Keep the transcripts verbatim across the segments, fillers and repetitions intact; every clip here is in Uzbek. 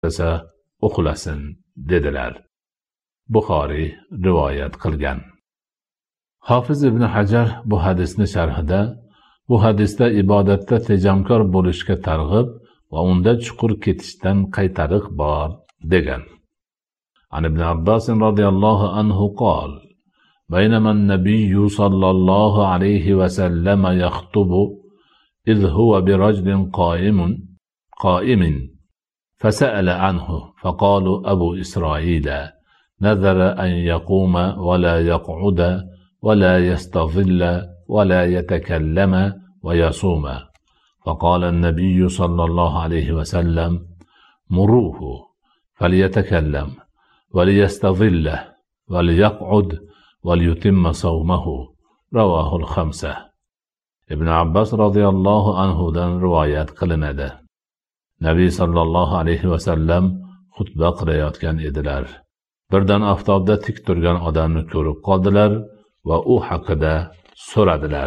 esa uxlasin dedilar. Buxoriy rivoyat qilgan. Hofiz ibn Hajar bu hadisni sharhida bu hadisda ibodatda tejamkor bo'lishga targ'ib va unda chuqur ketishdan qaytariq bor degan. An ibn Abbas radhiyallohu anhu qol: بينما النبي صلى الله عليه وسلم يخطب إذ هو برجل قائم قائم فسأل عنه فقالوا أبو إسرائيل نذر أن يقوم ولا يقعد ولا يستظل ولا يتكلم ويصوم. فقال النبي صلى الله عليه وسلم مروه فليتكلم وليستظل وليقعد وليتم صومه. رواه الخمسة. ibn Abbas radhiyallohu anhudan rivoyat qilinadi. Nabiy sallallohu alayhi vasallam xutba qilayotgan edilar. Birdan oftobda tik turgan odamni ko'rib qoldilar va u haqida so'radilar.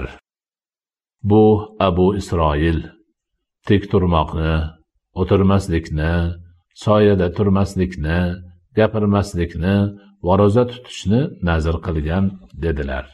Bu Abu Isroil tik turmoqni, o'tirmaslikni, soyada turmaslikni, gapirmaslikni va ro'za tutishni nazr qilgan dedilar.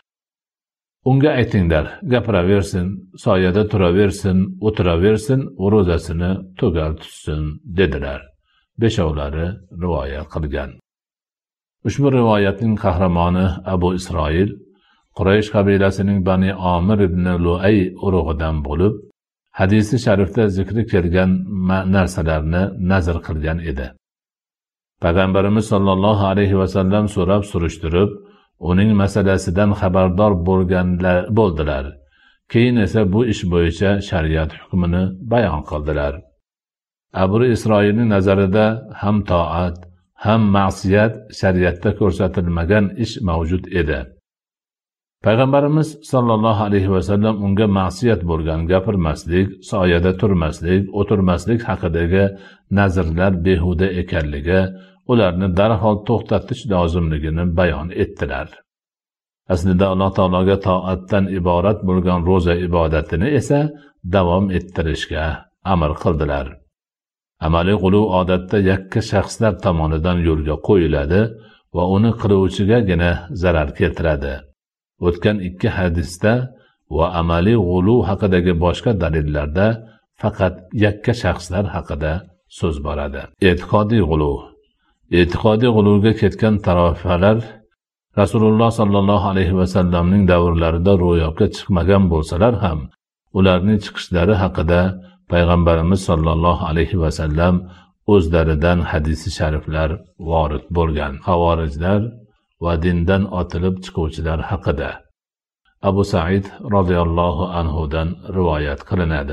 Unga aytinglar, gapiraversin, soyada turaversin, o'tiraversin, ro'zasini tugal tutsin dedilar. Beshovlari rivoyat qilgan. Ushbu rivoyatning qahramoni Abu Isroil Quraysh qabilasining Bani Omir ibn Luay urug'idan bo'lib, hadisi sharifda zikri kelgan narsalarni nazr qilgan edi. Payg'ambarimiz sollallohu alayhi vasallam so'rab surishtirib, uning masalasidan xabardor bo'lganlar bo'ldilar. Keyin esa bu ish bo'yicha shariat hukmini bayon qildilar. Abu Isroilning nazarida ham toat, ham ma'siyat shariatda ko'rsatilmagan ish mavjud edi. Payg'ambarimiz sollallohu alayhi vasallam unga ma'siyat bo'lgan gapirmaslik, soyada turmaslik, o'tirmaslik haqidagi nazrlar behuda ekanligi, ularni darhol to'xtatish lozimligini bayon etdilar. Aslida Alloh taologa toatdan iborat bo'lgan ro'za ibodatini esa davom ettirishga amr qildilar. Amaliy quluv odatda yakka shaxslar tomonidan yo'lga qo'yiladi va uni qiluvchigagina zarar keltiradi. O'tgan ikki hadisda va amaliy g'uluv haqidagi boshqa dalillarda faqat yakka shaxslar haqida so'z boradi. E'tiqodiy g'uluv. E'tiqodiy g'uluvga ketgan tarofalar Rasululloh sallallohu alayhi vasallamning davrlarida ro'yobga chiqmagan bo'lsalar ham, ularning chiqishlari haqida Payg'ambarimiz sollallohu alayhi vasallam o'zlaridan hadisi shariflar vorid bo'lgan. Xavorijlar va dindan otilib chiquvchilar haqida Abu Sa'id radhiyallohu anhudan rivoyat qilinadi.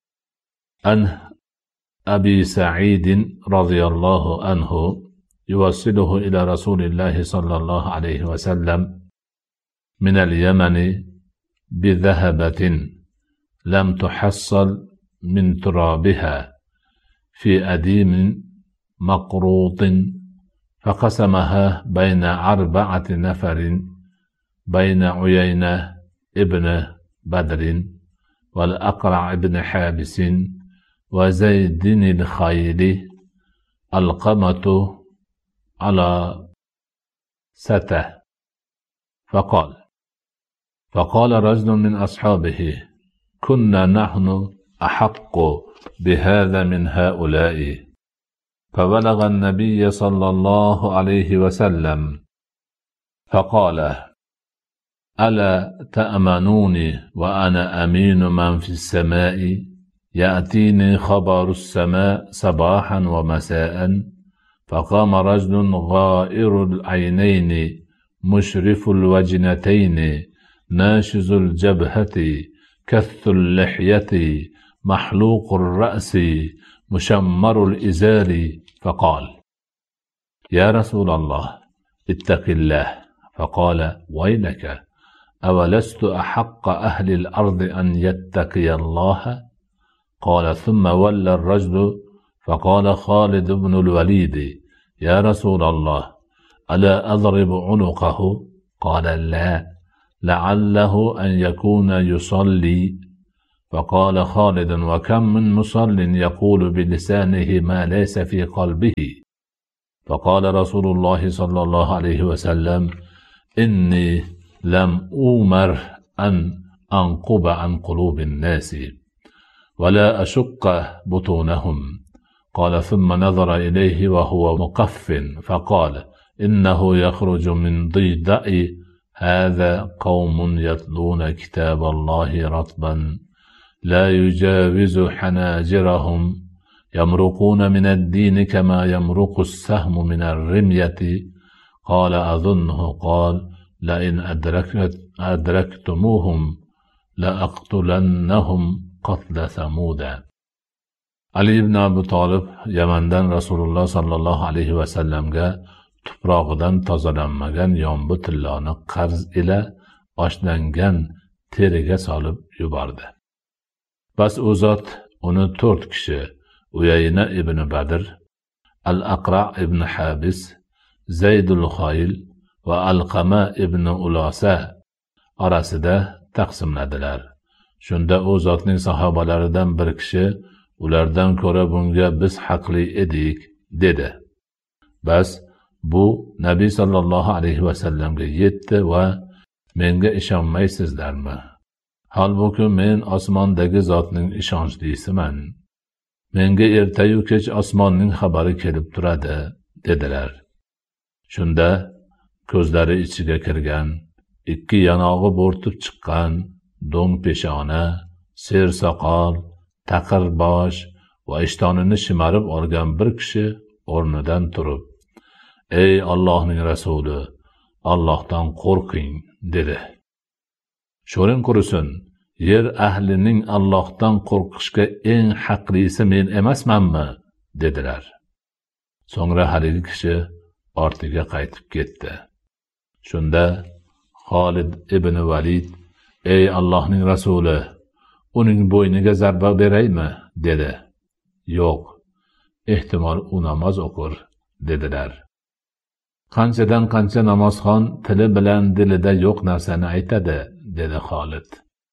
An Abi Sa'id radhiyallohu anhu yuwassiluhu ila Rasulillahi sallallahu alayhi vasallam min al-Yamani bi dhahabatin lam tuhassal min turabiha fi adim maqrut فقسمها بين أربعة نفر بين عيينة ابن بدر والأقرع ابن حابس وزيد الخيل القمة على سته فقال فقال رجل من أصحابه كنا نحن أحق بهذا من هؤلاء فبلغ النبي صلى الله عليه وسلم فقال ألا تأمنوني وأنا أمين من في السماء يأتيني خبر السماء صباحا ومساء فقام رجل غائر العينين مشرف الوجنتين ناشز الجبهة كث اللحية محلوق الرأس مشمر الإزار فقال يا رسول الله اتق الله فقال ويلك أولست أحق أهل الأرض أن يتقي الله قال ثم ولى الرجل فقال خالد بن الوليد يا رسول الله ألا أضرب عنقه قال لا لعله أن يكون يصلي فقال خالد وكم من مصل يقول بلسانه ما ليس في قلبه. فقال رسول الله صلى الله عليه وسلم إني لم أؤمر أن أنقب عن قلوب الناس ولا أشق بطونهم. قال ثم نظر إليه وهو مقف فقال إنه يخرج من ضيدأ هذا قوم يتلون كتاب الله رطبا لا يجاوز حناجرهم يمرقون من الدين كما يمرق السهم من الرمية. قال أظنه قال لئن أدركت أدركتموهم لأقتلنهم قتل ثمود. Ali ibn Abi Talib Yamandan Rasululloh sallallohu alayhi va sallamga tuprog'idan tozalanmagan yombi tilloni qarz ila oshlangan teriga solib yubordi. Bas u zot uni to'rt kishi Uyayna ibn Badr, Al-Aqra ibn Habis, Zaydul Xoyl va Alqama ibn Ulosa orasida taqsimladilar. Shunda u zotning sahobalaridan bir kishi ulardan ko'ra bunga biz haqli edik dedi. Bas bu Nabiy sallallohu alayhi va sallamga yetdi va menga ishonmaysizlarmi? Halbuki men osmondagi zotning ishonchlisiman. Menga ertayu kech osmonning xabari kelib turadi dedilar. Shunda ko'zlari ichiga kirgan, ikki yanog'i bo'rtib chiqqan, do'ng peshona, ser soqol, taqir bosh va ishtonini shimarib olgan bir kishi o'rnidan turib, ey Allohning rasuli, Allohdan qo'rqing dedi. Sho'ring qurisin, yer ahlining Allohdan qo'rqishga eng haqlisi men emasmanmi dedilar. So'ngra haligi kishi ortiga qaytib ketdi. Shunda Xolid ibn Valid, ey Allohning rasuli, uning bo'yniga zarba beraymi dedi. Yo'q, ehtimol u namoz o'qir dedilar. Qanchadan qancha namozxon tili bilan dilida yo'q narsani aytadi dedi Xolid.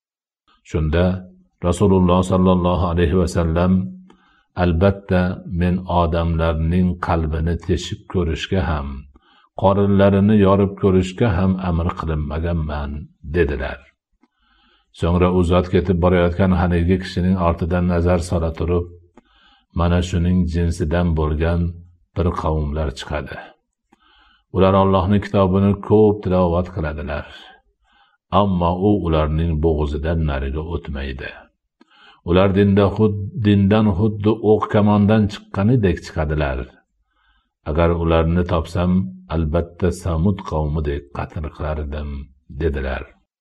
Shunda Rasululloh sallallohu alayhi va sallam, albatta men odamlarning qalbini teshib ko'rishga ham, qorinlarini yorib ko'rishga ham amr qilinmaganman dedilar. So'ngra u zot ketib borayotgan haligi kishining ortidan nazar sola turib, mana shuning jinsidan bo'lgan bir qavmlar chiqadi. Ular Allohning kitobini ko'p tilovat qiladilar, ammo u ularning bo'g'zidan nariga o'tmaydi. Ular dinda xud dindan xuddi o'q kamondan chiqqanidek chiqadilar. Agar ularni topsam, albatta Samud qavmidek qatl qilardim dedilar.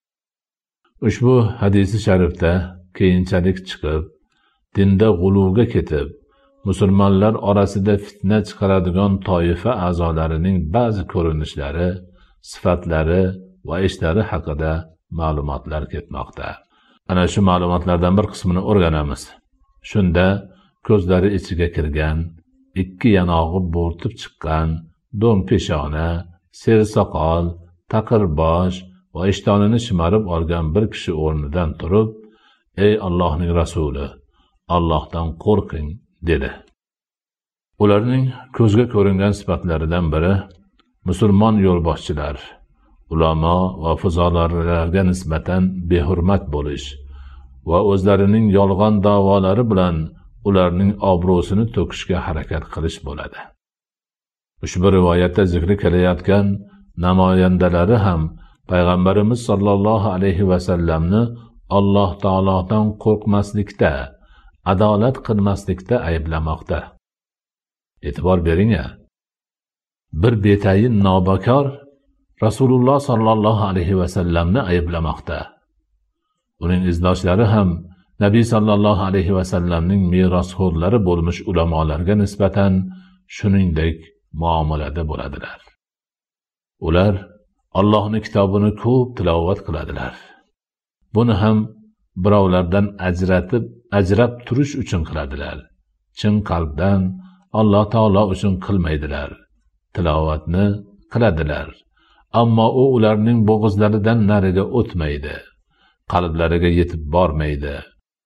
Ushbu hadisi sharifda keyinchalik chiqib, dinda g'uluvga ketib, musulmonlar orasida fitna chiqaradigan toifa a'zolarining ba'zi ko'rinishlari, sifatlari va ishlari haqida ma'lumotlar ketmoqda. Ana shu ma'lumotlardan bir qismini o'rganamiz. Shunda ko'zlari ichiga kirgan, ikki yanog'i bo'rtib chiqqan, do'ng peshona, ser soqol, taqir bosh va ishtonini shimarib olgan bir kishi o'rnidan turib, ey Allohning rasuli, Allohdan qo'rqing dedi. Ularning ko'zga ko'ringan sifatlaridan biri musulmon yo'lboshchilar, ulamo va fuzolarlarga nisbatan behurmat bo'lish va o'zlarining yolg'on da'volari bilan ularning obro'sini to'kishga harakat qilish bo'ladi. Ushbu rivoyatda zikri qilayotgan namoyandalari ham Payg'ambarimiz sollallohu alayhi va sallamni Alloh taolodan qo'rqmaslikda, adolat qilmaslikda ayblamoqda. E'tibor bering-a. Bir betayin nobakor Rasululloh sollallohu alayhi va sallamni ayblamoqda. Uning izdoshlari ham Nabiy sollallohu alayhi va sallamning merosxo'rlari bo'lmish ulamolarga nisbatan shuningdek muomalada bo'ladilar. Ular Allohning kitobini ko'p tilovat qiladilar. Buni ham birovlardan ajratib, ajrab turish uchun qiladilar. Chin qalbdan Alloh taolo uchun qilmaydilar. Tilovatni qiladilar, ammo u ularning bo'g'izlaridan nariga o'tmaydi, qalblariga yetib bormaydi.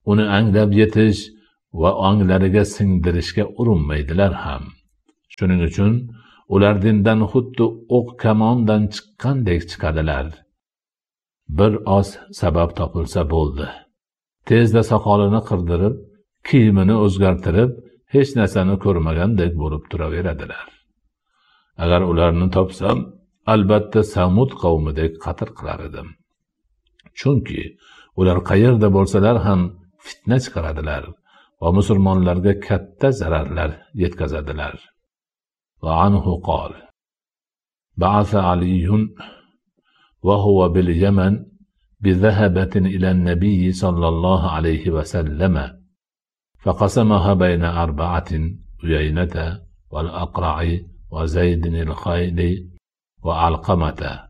uni anglab yetish va onglariga singdirishga urinmaydilar ham. Shuning uchun ular dindan xuddi o'q kamondan chiqqandek chiqadilar. Bir oz sabab topilsa bo'ldi. Tezda soqolini qirdirib, kiyimini o'zgartirib, hech narsani ko'rmagandek bo'lib turaveradilar. Agar ularni topsam, albatta Samud qavmidek qatl qilar edim. Chunki ular qayerda bo'lsalar ham fitna chiqaradilar va musulmonlarga katta zararlar yetkazadilar. Va anhu qol: Ba'atha Aliyun va huwa bil Yaman bi dhahabatin ila an-nabiy sallallohu alayhi va sallama faqasamaha bayna arba'atin Uyaynata wal Aqra'i wa Zayd al-Khayli wa Alqamata